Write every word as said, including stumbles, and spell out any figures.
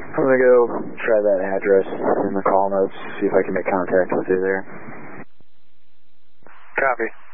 I'm going to go try that address in the call notes, see if I can make contact with you there. Copy.